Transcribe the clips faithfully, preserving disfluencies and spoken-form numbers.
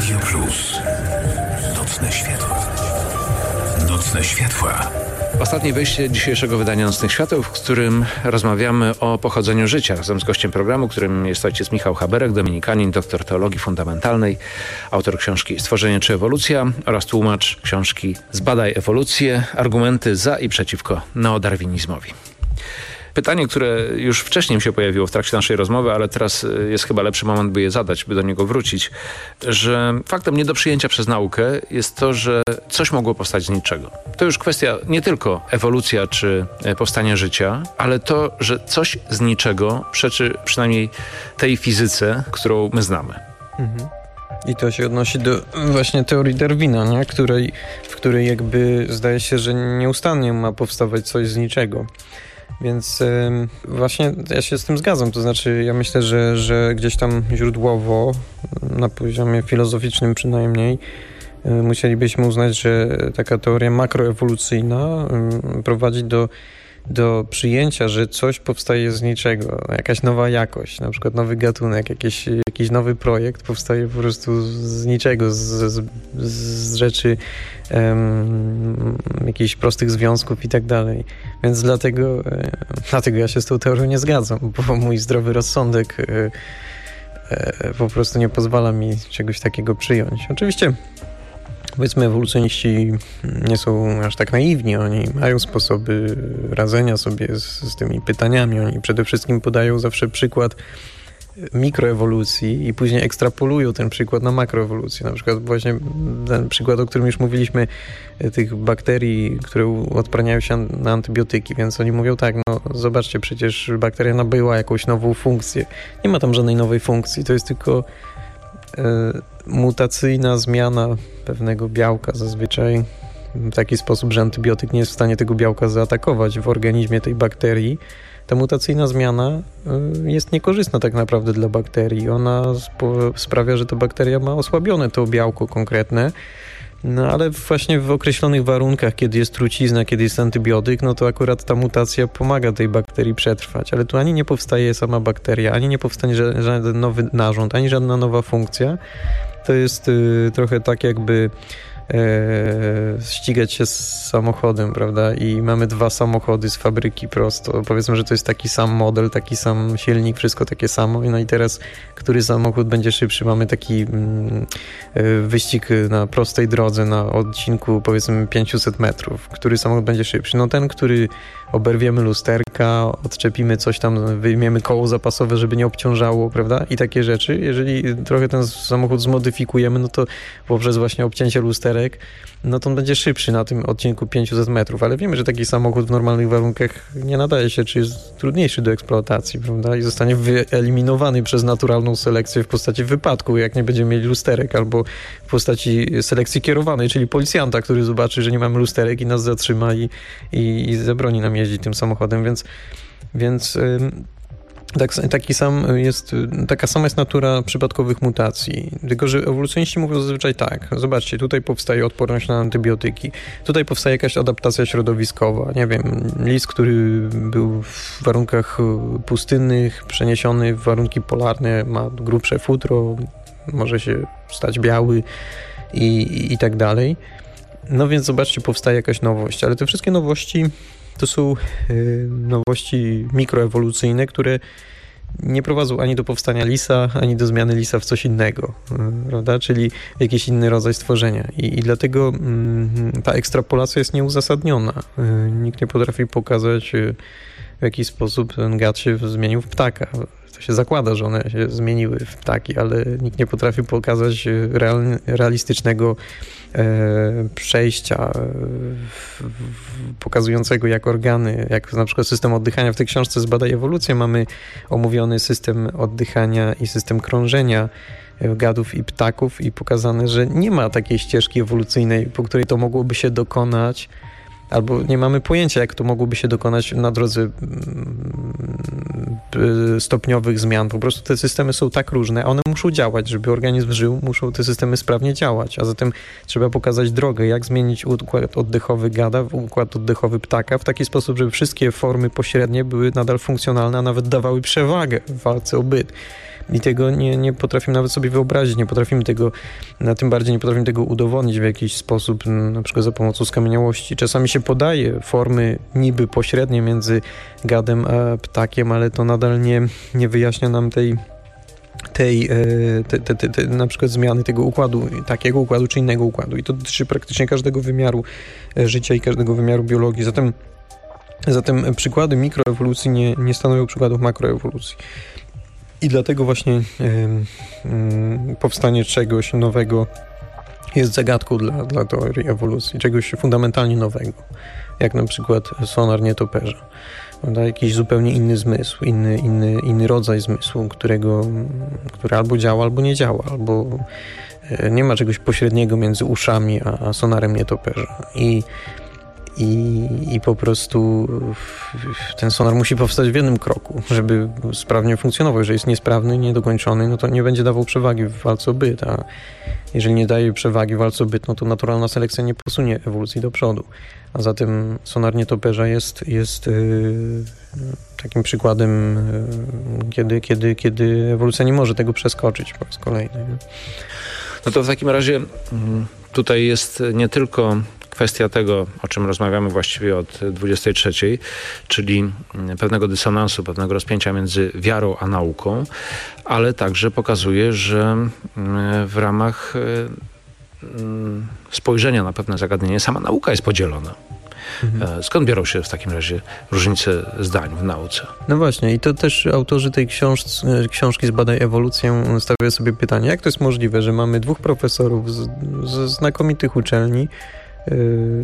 Radio Plus. Nocne światła. Nocne światła. Ostatnie wejście dzisiejszego wydania Nocnych Świateł, w którym rozmawiamy o pochodzeniu życia. Razem z gościem programu, którym jest ojciec Michał Haberek, dominikanin, doktor teologii fundamentalnej, autor książki Stworzenie czy ewolucja oraz tłumacz książki Zbadaj ewolucję. Argumenty za i przeciwko neodarwinizmowi. Pytanie, które już wcześniej mi się pojawiło w trakcie naszej rozmowy, ale teraz jest chyba lepszy moment, by je zadać, by do niego wrócić, że faktem nie do przyjęcia przez naukę jest to, że coś mogło powstać z niczego. To już kwestia nie tylko ewolucja czy powstanie życia, ale to, że coś z niczego przeczy przynajmniej tej fizyce, którą my znamy. Mhm. I to się odnosi do właśnie teorii Darwina, nie? Której, w której jakby zdaje się, że nieustannie ma powstawać coś z niczego. Więc y, właśnie ja się z tym zgadzam, to znaczy ja myślę, że, że gdzieś tam źródłowo, na poziomie filozoficznym przynajmniej, y, musielibyśmy uznać, że taka teoria makroewolucyjna y, prowadzi do, do przyjęcia, że coś powstaje z niczego, jakaś nowa jakość, na przykład nowy gatunek, jakiś, jakiś nowy projekt powstaje po prostu z niczego, z, z, z rzeczy um, jakichś prostych związków i tak dalej. Więc dlatego, dlatego ja się z tą teorią nie zgadzam, bo mój zdrowy rozsądek e, e, po prostu nie pozwala mi czegoś takiego przyjąć. Oczywiście powiedzmy, ewolucjoniści nie są aż tak naiwni, oni mają sposoby radzenia sobie z, z tymi pytaniami, oni przede wszystkim podają zawsze przykład mikroewolucji i później ekstrapolują ten przykład na makroewolucję. Na przykład właśnie ten przykład, o którym już mówiliśmy, tych bakterii, które odparniają się na antybiotyki, więc oni mówią tak, no zobaczcie, przecież bakteria nabyła jakąś nową funkcję. Nie ma tam żadnej nowej funkcji, to jest tylko e, mutacyjna zmiana pewnego białka zazwyczaj w taki sposób, że antybiotyk nie jest w stanie tego białka zaatakować w organizmie tej bakterii. Ta mutacyjna zmiana jest niekorzystna tak naprawdę dla bakterii. Ona sprawia, że ta bakteria ma osłabione to białko konkretne, no ale właśnie w określonych warunkach, kiedy jest trucizna, kiedy jest antybiotyk, no to akurat ta mutacja pomaga tej bakterii przetrwać. Ale tu ani nie powstaje sama bakteria, ani nie powstanie żaden nowy narząd, ani żadna nowa funkcja. To jest y, trochę tak jakby E, ścigać się z samochodem, prawda? I mamy dwa samochody z fabryki prosto. Powiedzmy, że to jest taki sam model, taki sam silnik, wszystko takie samo. No i teraz, który samochód będzie szybszy? Mamy taki mm, wyścig na prostej drodze, na odcinku powiedzmy pięćset metrów. Który samochód będzie szybszy? No ten, który oberwiemy lusterka, odczepimy coś tam, wyjmiemy koło zapasowe, żeby nie obciążało, prawda? I takie rzeczy. Jeżeli trochę ten samochód zmodyfikujemy, no to poprzez właśnie obcięcie lusterek, no to on będzie szybszy na tym odcinku pięćset metrów, ale wiemy, że taki samochód w normalnych warunkach nie nadaje się, czy jest trudniejszy do eksploatacji, prawda? I zostanie wyeliminowany przez naturalną selekcję w postaci wypadku, jak nie będziemy mieli lusterek, albo w postaci selekcji kierowanej, czyli policjanta, który zobaczy, że nie mamy lusterek i nas zatrzyma i, i, i zabroni nam jeździć tym samochodem, więc więc Tak, taki sam jest, taka sama jest natura przypadkowych mutacji. Tylko że ewolucjoniści mówią zazwyczaj tak. Zobaczcie, tutaj powstaje odporność na antybiotyki. Tutaj powstaje jakaś adaptacja środowiskowa. Nie wiem, lis, który był w warunkach pustynnych, przeniesiony w warunki polarne, ma grubsze futro, może się stać biały i, i, i tak dalej. No więc zobaczcie, powstaje jakaś nowość. Ale te wszystkie nowości to są y, nowości mikroewolucyjne, które nie prowadzą ani do powstania lisa, ani do zmiany lisa w coś innego, y, prawda? Czyli jakiś inny rodzaj stworzenia. I, i dlatego y, ta ekstrapolacja jest nieuzasadniona. Y, nikt nie potrafi pokazać, y, w jaki sposób ten gad się zmienił w ptaka. To się zakłada, że one się zmieniły w ptaki, ale nikt nie potrafi pokazać real, realistycznego e, przejścia e, w, w, pokazującego, jak organy, jak na przykład system oddychania. W tej książce Zbadaj ewolucję mamy omówiony system oddychania i system krążenia gadów i ptaków i pokazane, że nie ma takiej ścieżki ewolucyjnej, po której to mogłoby się dokonać, albo nie mamy pojęcia, jak to mogłoby się dokonać na drodze stopniowych zmian. Po prostu te systemy są tak różne, one muszą działać. Żeby organizm żył, muszą te systemy sprawnie działać. A zatem trzeba pokazać drogę, jak zmienić układ oddechowy gada w układ oddechowy ptaka w taki sposób, żeby wszystkie formy pośrednie były nadal funkcjonalne, a nawet dawały przewagę w walce o byt. i tego nie, nie potrafimy nawet sobie wyobrazić, nie potrafimy tego, na tym bardziej nie potrafimy tego udowodnić w jakiś sposób, na przykład za pomocą skamieniałości. Czasami się podaje formy niby pośrednie między gadem a ptakiem, ale to nadal nie, nie wyjaśnia nam tej tej, te, te, te, te, na przykład zmiany tego układu, takiego układu czy innego układu. I to dotyczy praktycznie każdego wymiaru życia i każdego wymiaru biologii. Zatem, zatem przykłady mikroewolucji nie, nie stanowią przykładów makroewolucji. I dlatego właśnie y, y, powstanie czegoś nowego jest zagadką dla, dla teorii ewolucji, czegoś fundamentalnie nowego, jak na przykład sonar nietoperza. Jakiś zupełnie inny zmysł, inny, inny, inny rodzaj zmysłu, którego, który albo działa, albo nie działa, albo nie ma czegoś pośredniego między uszami a, a sonarem nietoperza. I, i, I po prostu ten sonar musi powstać w jednym kroku, żeby sprawnie funkcjonował. Jeżeli jest niesprawny, niedokończony, no to nie będzie dawał przewagi w walce o byt, a jeżeli nie daje przewagi w walce o byt, no to naturalna selekcja nie posunie ewolucji do przodu. A zatem sonar nietoperza jest, jest yy, takim przykładem, yy, kiedy, kiedy, kiedy ewolucja nie może tego przeskoczyć po raz kolejny. Nie? No to w takim razie tutaj jest nie tylko kwestia tego, o czym rozmawiamy właściwie od dwudziestej trzeciej, czyli pewnego dysonansu, pewnego rozpięcia między wiarą a nauką, ale także pokazuje, że w ramach spojrzenia na pewne zagadnienie sama nauka jest podzielona. Mhm. Skąd biorą się w takim razie różnice zdań w nauce? No właśnie, i to też autorzy tej książ- książki Zbadaj ewolucję stawiają sobie pytanie, jak to jest możliwe, że mamy dwóch profesorów z, z znakomitych uczelni yy,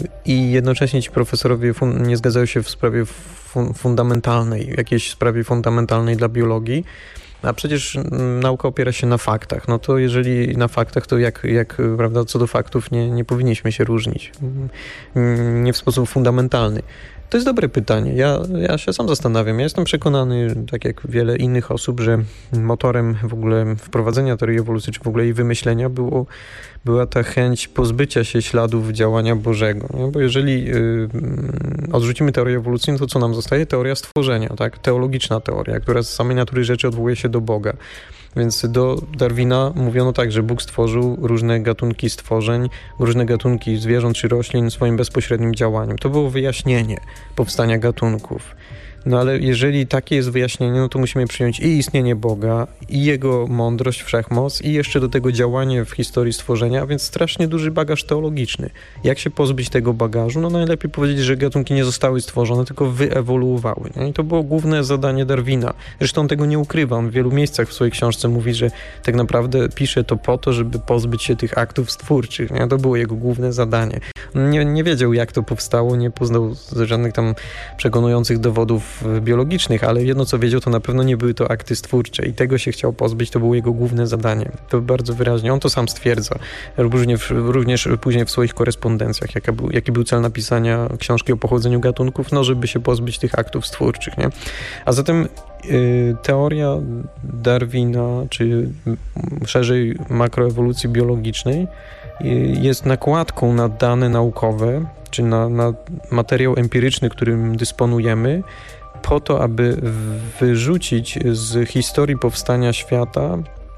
i jednocześnie ci profesorowie fun- nie zgadzają się w sprawie fun- fundamentalnej, jakiejś sprawie fundamentalnej dla biologii, a przecież nauka opiera się na faktach. No to jeżeli na faktach, to jak, jak prawda, co do faktów nie, nie powinniśmy się różnić. Nie w sposób fundamentalny. To jest dobre pytanie. Ja, ja się sam zastanawiam. Ja jestem przekonany, tak jak wiele innych osób, że motorem w ogóle wprowadzenia teorii ewolucji, czy w ogóle jej wymyślenia było, była ta chęć pozbycia się śladów działania Bożego. No bo jeżeli yy, odrzucimy teorię ewolucji, no to co nam zostaje? Teoria stworzenia, tak? Teologiczna teoria, która z samej natury rzeczy odwołuje się do Boga. Więc do Darwina mówiono tak, że Bóg stworzył różne gatunki stworzeń, różne gatunki zwierząt czy roślin swoim bezpośrednim działaniem. To było wyjaśnienie powstania gatunków. No ale jeżeli takie jest wyjaśnienie, no to musimy przyjąć i istnienie Boga, i Jego mądrość, wszechmoc, i jeszcze do tego działanie w historii stworzenia, a więc strasznie duży bagaż teologiczny. Jak się pozbyć tego bagażu? No najlepiej powiedzieć, że gatunki nie zostały stworzone, tylko wyewoluowały. Nie? I to było główne zadanie Darwina. Zresztą tego nie ukrywa. On w wielu miejscach w swojej książce mówi, że tak naprawdę pisze to po to, żeby pozbyć się tych aktów stwórczych. Nie? To było jego główne zadanie. Nie, nie wiedział, jak to powstało, nie poznał żadnych tam przekonujących dowodów biologicznych, ale jedno co wiedział, to na pewno nie były to akty stwórcze i tego się chciał pozbyć, to było jego główne zadanie. To bardzo wyraźnie, on to sam stwierdza, również, również później w swoich korespondencjach, jaka był, jaki był cel napisania książki o pochodzeniu gatunków, no żeby się pozbyć tych aktów stwórczych, nie? A zatem y, teoria Darwina, czy szerzej makroewolucji biologicznej y, jest nakładką na dane naukowe, czy na, na materiał empiryczny, którym dysponujemy, po to, aby wyrzucić z historii powstania świata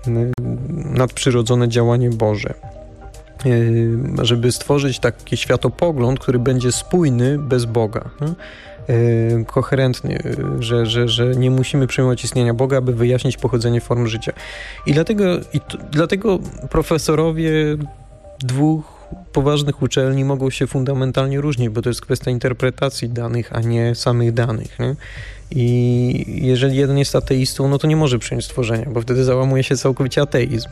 nadprzyrodzone działanie Boże. Żeby stworzyć taki światopogląd, który będzie spójny bez Boga. Koherentny, że, że, że nie musimy przyjmować istnienia Boga, aby wyjaśnić pochodzenie form życia. I dlatego, i to, dlatego profesorowie dwóch poważnych uczelni mogą się fundamentalnie różnić, bo to jest kwestia interpretacji danych, a nie samych danych. Nie? I jeżeli jeden jest ateistą, no to nie może przyjąć stworzenia, bo wtedy załamuje się całkowicie ateizm.